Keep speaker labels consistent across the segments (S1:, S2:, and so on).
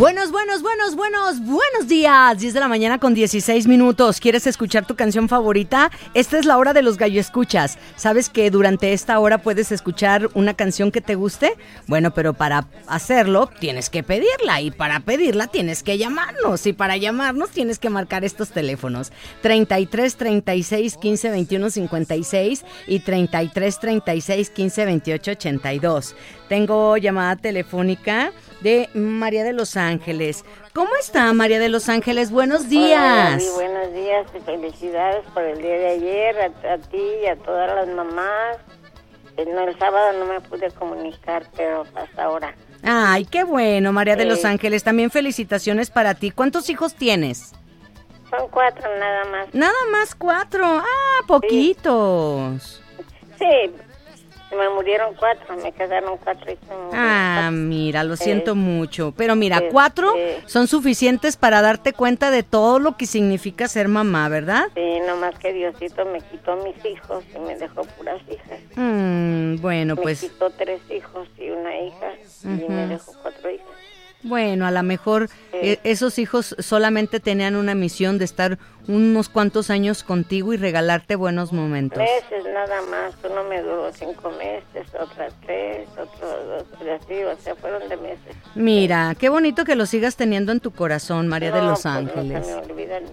S1: Buenos días. 10 de la mañana con 16 minutos. ¿Quieres escuchar tu canción favorita? Esta es la hora de los gallo escuchas. ¿Sabes que durante esta hora puedes escuchar una canción que te guste? Bueno, pero para hacerlo tienes que pedirla, y para pedirla tienes que llamarnos, y para llamarnos tienes que marcar estos teléfonos: 33 36 15 21 56 y 33 36 15 28 82. Tengo llamada telefónica de María de Los Ángeles. ¿Cómo está, María de Los Ángeles? Buenos días.
S2: Hola, buenos días y felicidades por el día de ayer, a ti y a todas las mamás. No, el sábado no me pude comunicar, pero hasta ahora.
S1: Ay, qué bueno, María de Los Ángeles. También felicitaciones para ti. ¿Cuántos hijos tienes?
S2: Son 4 nada más.
S1: Nada más 4. Ah, poquitos.
S2: Sí. Me murieron 4, me quedaron 4 hijos.
S1: Ah, mira, lo siento mucho. Pero mira, 4 son suficientes para darte cuenta de todo lo que significa ser mamá, ¿verdad?
S2: Sí, nomás que Diosito me quitó mis hijos y me dejó puras hijas.
S1: Bueno, pues...
S2: Me quitó 3 hijos y una hija y me dejó 4 hijas.
S1: Bueno, a lo mejor esos hijos solamente tenían una misión de estar unos cuantos años contigo y regalarte buenos momentos.
S2: Meses nada más, uno me duró 5 meses, otra 3, otro 2, así, o sea, fueron de meses.
S1: Mira, qué bonito que lo sigas teniendo en tu corazón, María de Los Ángeles.
S2: No se me olvidan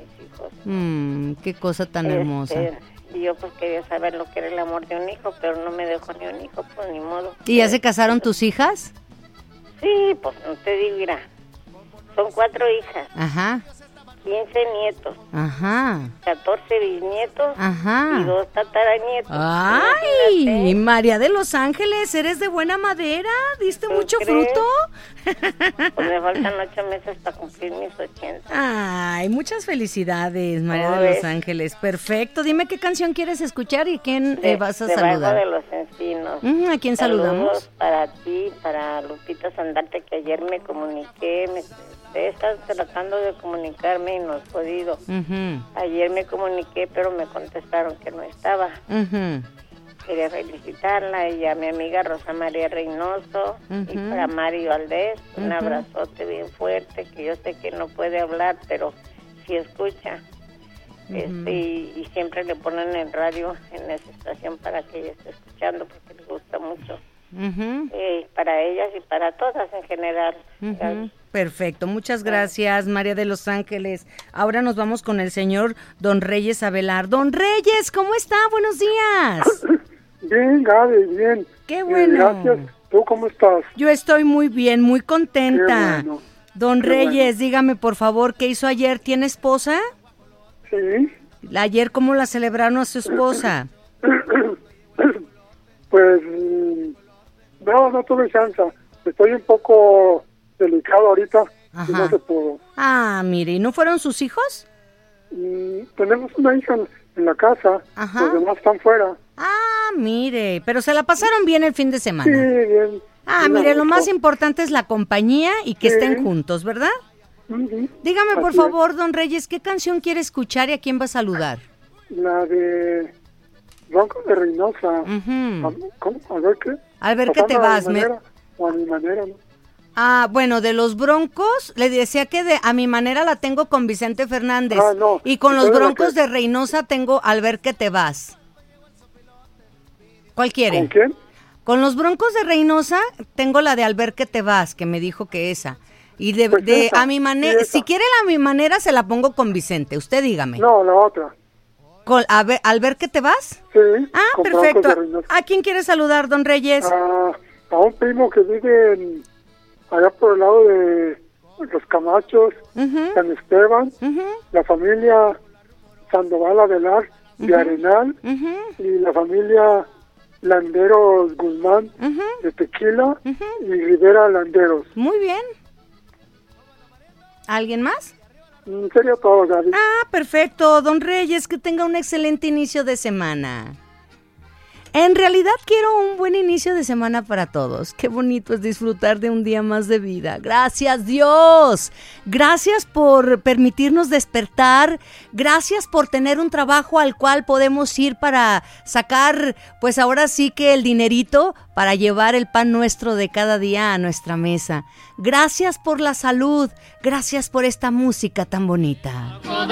S2: mis hijos.
S1: Qué cosa tan hermosa.
S2: Y yo pues quería saber lo que era el amor de un hijo, pero no me dejó ni un hijo, pues ni modo.
S1: ¿Y ya se casaron tus hijas?
S2: Sí, pues no te digo, mira, son 4 hijas.
S1: Ajá.
S2: 15 nietos.
S1: Ajá.
S2: 14 bisnietos.
S1: Ajá.
S2: Y 2 tataranietos.
S1: ¡Ay! Imagínate. María de Los Ángeles, eres de buena madera, diste mucho fruto.
S2: Pues me faltan 8 meses para cumplir mis 80.
S1: Ay, muchas felicidades, María de Los Ángeles. Perfecto. Dime qué canción quieres escuchar y quién vas a saludar.
S2: Debajo de los encinos.
S1: ¿A quién saludamos?
S2: Saludos para ti, para Lupita Sandarte, que ayer me comuniqué, he estado tratando de comunicarme y no he podido. Ayer me comuniqué, pero me contestaron que no estaba. Quería felicitarla y a mi amiga Rosa María Reynoso y para Mario Valdés, un abrazote bien fuerte, que yo sé que no puede hablar, pero sí escucha. Y siempre le ponen el radio en esa estación para que ella esté escuchando, porque le gusta mucho. Para ellas y para todas en general.
S1: Perfecto, muchas gracias, María de Los Ángeles. Ahora nos vamos con el señor Don Reyes Avelar. Don Reyes, ¿cómo está? Buenos días.
S3: Bien, Gaby, bien.
S1: Qué bueno.
S3: Gracias. ¿Tú cómo estás?
S1: Yo estoy muy bien, muy contenta.
S3: Qué bueno.
S1: Don Reyes, dígame por favor, ¿qué hizo ayer? ¿Tiene esposa?
S3: Sí.
S1: Ayer, ¿cómo la celebraron a su esposa?
S3: Pues, no tuve chance. Estoy un poco delicado ahorita. Y no se pudo.
S1: Ah, mire, ¿y no fueron sus hijos?
S3: Tenemos una hija en la casa. Los demás están fuera.
S1: Ah, mire, pero se la pasaron bien el fin de semana.
S3: Sí, bien.
S1: Ah, mire, lo más importante es la compañía y que estén juntos, ¿verdad? Dígame, por favor, Don Reyes, ¿qué canción quiere escuchar y a quién va a saludar?
S3: La de Broncos de Reynosa. ¿Cómo? A ver qué.
S1: A ver qué te vas.
S3: O a mi manera, ¿no?
S1: Ah, bueno, de los Broncos, le decía que a mi manera la tengo con Vicente Fernández.
S3: No.
S1: Y con los Broncos de Reynosa tengo Al ver que te vas. ¿Cuál quiere?
S3: ¿Con quién?
S1: Con los Broncos de Reynosa tengo la de Al ver que te vas, que me dijo que esa. Y a mi manera, si quiere a mi manera se la pongo con Vicente, usted dígame.
S3: No, la otra.
S1: ¿Al ver que te vas?
S3: Sí.
S1: Ah, perfecto. ¿A quién quiere saludar, Don Reyes?
S3: A un primo que vive allá por el lado de Los Camachos, San Esteban, la familia Sandoval Avelar de Arenal y la familia Landeros Guzmán de Tequila y Rivera Landeros.
S1: Muy bien. ¿Alguien más?
S3: Sería todo, Gaby.
S1: Ah, perfecto. Don Reyes, que tenga un excelente inicio de semana. En realidad quiero un buen inicio de semana para todos. Qué bonito es disfrutar de un día más de vida. Gracias, Dios. Gracias por permitirnos despertar. Gracias por tener un trabajo al cual podemos ir para sacar, pues ahora sí que el dinerito para llevar el pan nuestro de cada día a nuestra mesa. Gracias por la salud. Gracias por esta música tan bonita.